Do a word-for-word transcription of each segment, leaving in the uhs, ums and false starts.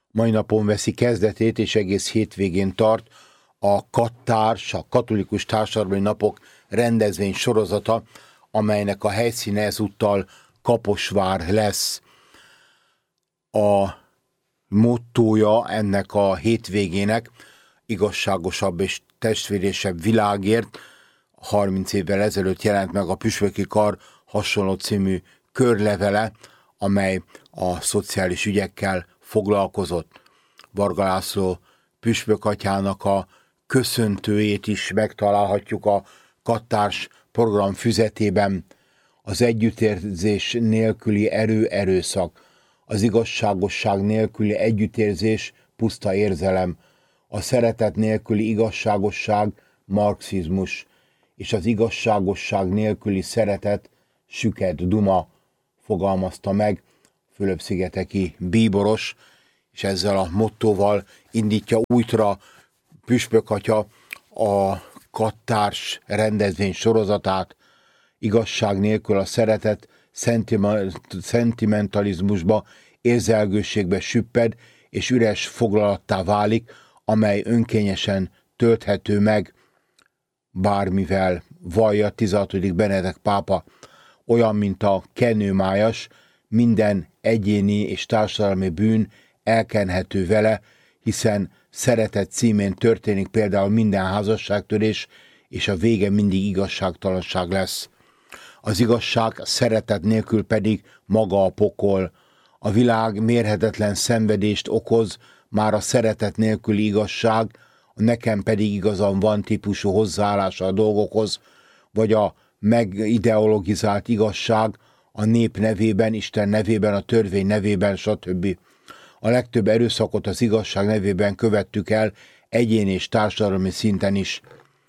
Mai napon veszi kezdetét, és egész hétvégén tart a Kattárs, a Katolikus Társadalmi Napok rendezvény sorozata, amelynek a helyszíne ezúttal Kaposvár lesz. A mottója ennek a hétvégének igazságosabb és testvérésebb világért. harminc évvel ezelőtt jelent meg a Püspöki Kar hasonló című körlevele, amely a szociális ügyekkel foglalkozott. Varga László püspök atyának a köszöntőjét is megtalálhatjuk a Kattárs program füzetében. Az együttérzés nélküli erő erőszak, az igazságosság nélküli együttérzés puszta érzelem, a szeretet nélküli igazságosság marxizmus, és az igazságosság nélküli szeretet süket duma, fogalmazta meg Fülöp-szigeteki bíboros, és ezzel a mottóval indítja útra püspök atya a Kattárs rendezvény sorozatát. Igazság nélkül a szeretet szentimentalizmusba, érzelgőségbe süpped, és üres foglalattá válik, amely önkényesen tölthető meg bármivel, vallja tizenhatodik Benedek pápa. Olyan, mint a kenőmájas, minden egyéni és társadalmi bűn elkenhető vele, hiszen szeretet címén történik például minden házasságtörés, és a vége mindig igazságtalanság lesz. Az igazság szeretet nélkül pedig maga a pokol. A világ mérhetetlen szenvedést okoz, már a szeretet nélküli igazság, a nekem pedig igazam van típusú hozzáállása a dolgokhoz, vagy a megideologizált igazság a nép nevében, Isten nevében, a törvény nevében, stb. A legtöbb erőszakot az igazság nevében követtük el egyéni és társadalmi szinten is.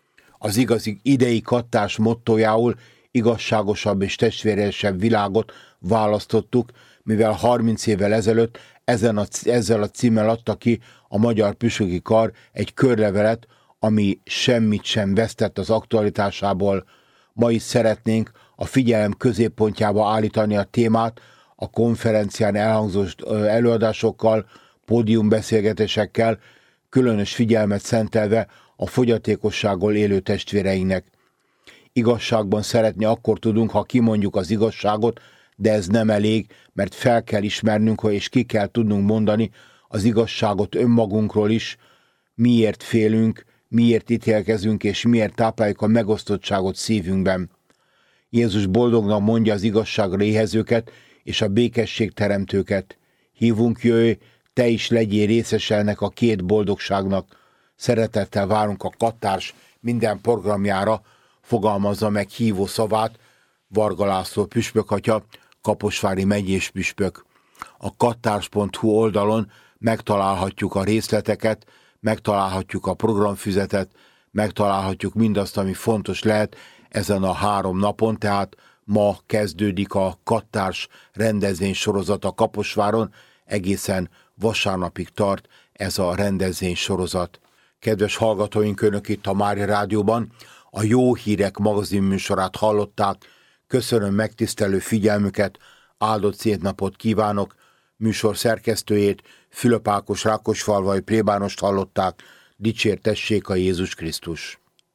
Az igazi idei Kattárs mottójául igazságosabb és testvéresebb világot választottuk, mivel harminc évvel ezelőtt ezen a, ezzel a címmel adta ki a Magyar Püspöki Kar egy körlevelet, ami semmit sem vesztett az aktualitásából. Ma is szeretnénk a figyelem középpontjába állítani a témát, a konferencián elhangzó előadásokkal, pódiumbeszélgetésekkel, különös figyelmet szentelve a fogyatékossággal élő testvéreinknek. Igazságban szeretni akkor tudunk, ha kimondjuk az igazságot, de ez nem elég, mert fel kell ismernünk, és ki kell tudnunk mondani az igazságot önmagunkról is, miért félünk, miért ítélkezünk, és miért tápláljuk a megosztottságot szívünkben. Jézus boldognak mondja az igazságra éhezőket és a békesség teremtőket. Hívunk, jöjj, te is legyél részes ennek a két boldogságnak. Szeretettel várunk a Kattárs minden programjára, fogalmazza meg hívó szavát Varga László püspök atya, kaposvári megyés püspök. A kattárs pont hu oldalon megtalálhatjuk a részleteket, megtalálhatjuk a programfüzetet, megtalálhatjuk mindazt, ami fontos lehet ezen a három napon, tehát ma kezdődik a Kattárs rendezvény sorozata Kaposváron, egészen vasárnapig tart ez a rendezvény sorozat. Kedves hallgatóink, önök itt a Mária Rádióban a Jó Hírek magazin műsorát hallották. Köszönöm megtisztelő figyelmüket, áldott szép napot kívánok. Műsor szerkesztőjét, Fülöp Ákos Rákosfalvai plébánost hallották. Dicsértessék a Jézus Krisztus!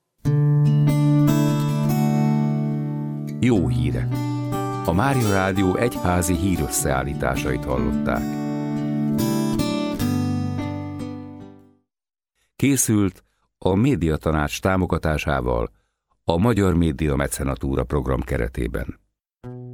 Jó hírek! A Mária Rádió egyházi hírösszeállításait hallották. Készült a Médiatanács támogatásával a Magyar Média Mecenatúra program keretében.